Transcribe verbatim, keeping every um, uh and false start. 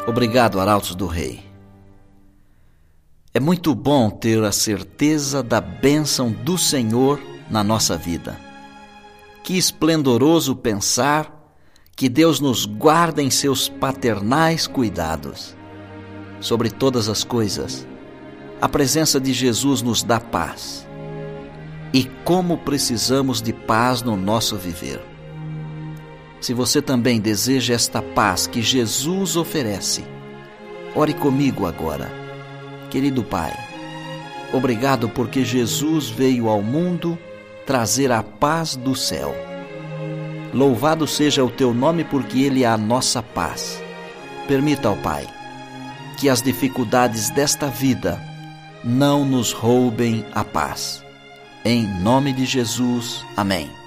Obrigado, Arautos do Rei. É muito bom ter a certeza da bênção do Senhor na nossa vida. Que esplendoroso pensar que Deus nos guarda em seus paternais cuidados. Sobre todas as coisas, a presença de Jesus nos dá paz. E como precisamos de paz no nosso viver. Se você também deseja esta paz que Jesus oferece, ore comigo agora. Querido Pai, obrigado porque Jesus veio ao mundo trazer a paz do céu. Louvado seja o teu nome porque Ele é a nossa paz. Permita, ó Pai, que as dificuldades desta vida não nos roubem a paz. Em nome de Jesus, amém.